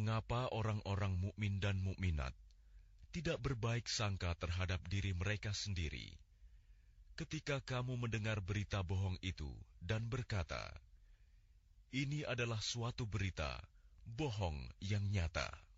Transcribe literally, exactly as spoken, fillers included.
Mengapa orang-orang mukmin dan mukminat tidak berbaik sangka terhadap diri mereka sendiri ketika kamu mendengar berita bohong itu dan berkata, "Ini adalah suatu berita bohong yang nyata"?